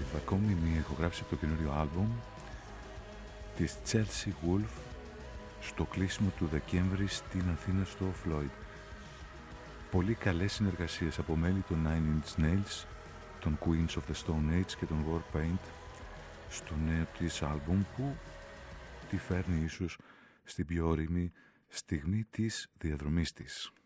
Live, ακόμη μία ηχογράφηση από το καινούριο άλμπουμ της Chelsea Wolfe στο κλείσιμο του Δεκέμβρη στην Αθήνα στο Floyd. Πολύ καλές συνεργασίες από μέλη των Nine Inch Nails, των Queens of the Stone Age και των Warpaint στο νέο της άλμπουμ που τη φέρνει ίσως στην πιο όριμη στιγμή της διαδρομής της.